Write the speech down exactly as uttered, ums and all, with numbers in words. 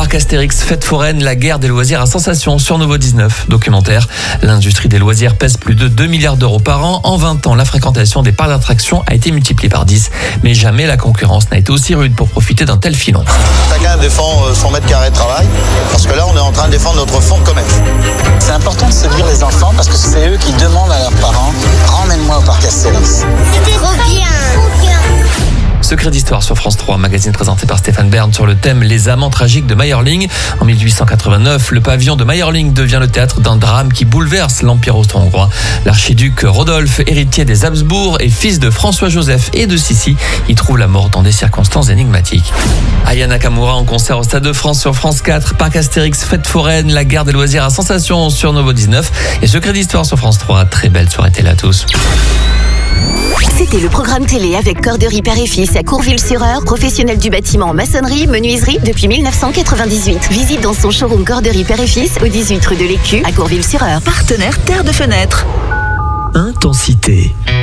Parc Astérix, fête foraine, la guerre des loisirs à sensation sur Nouveau dix-neuf. Documentaire. L'industrie des loisirs pèse plus de deux milliards d'euros par an. En vingt ans, la fréquentation des parcs d'attractions a été multipliée par dix. Mais jamais la concurrence n'a été aussi rude pour profiter d'un tel filon. Chacun défend son mètre carré de travail, parce que là, on est en train de défendre notre fonds de commerce. C'est important de séduire les enfants parce que c'est eux qui demandent à leurs parents « Ramène-moi au parc Astérix ». C'était trop bien, trop bien. Secret d'histoire sur France trois, magazine présenté par Stéphane Bern sur le thème Les amants tragiques de Mayerling. En mille huit cent quatre-vingt-neuf, le pavillon de Mayerling devient le théâtre d'un drame qui bouleverse l'Empire austro-hongrois. L'archiduc Rodolphe, héritier des Habsbourg et fils de François-Joseph et de Sissi, y trouve la mort dans des circonstances énigmatiques. Aya Nakamura en concert au Stade de France sur France quatre, Parc Astérix, fête foraine, la guerre des loisirs à sensation sur Nouveau dix-neuf et Secret d'histoire sur France trois. Très belle soirée télé à tous. C'était le programme télé avec Corderie Père et Fils à Courville-sur-Eure, professionnel du bâtiment, maçonnerie, menuiserie depuis mille neuf cent quatre-vingt-dix-huit. Visite dans son showroom Corderie Père et Fils au dix-huit rue de l'Écu à Courville-sur-Eure. Partenaire Terre de Fenêtre. Intensité.